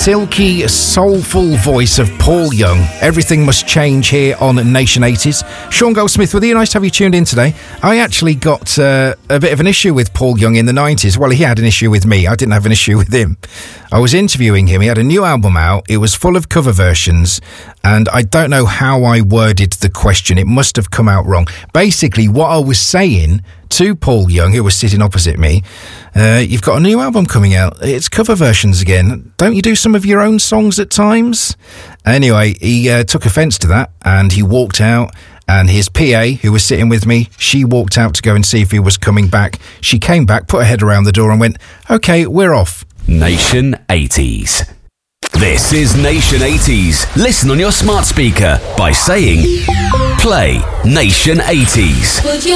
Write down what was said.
silky, soulful voice of Paul Young. Everything Must Change here on Nation 80s. Sean Goldsmith with you. Nice to have you tuned in today. I actually got a bit of an issue with Paul Young in the 90s. Well, he had an issue with me. I didn't have an issue with him. I was interviewing him. He had a new album out. It was full of cover versions, and I don't know how I worded the question. It must have come out wrong. Basically, what I was saying to Paul Young, who was sitting opposite me, you've got a new album coming out. It's cover versions again. Don't you do some of your own songs at times? Anyway, he took offence to that, and he walked out. And his PA, who was sitting with me, she walked out to go and see if he was coming back. She came back, put her head around the door and went, OK, we're off. Nation 80s. This is Nation 80s. Listen on your smart speaker by saying, play Nation 80s.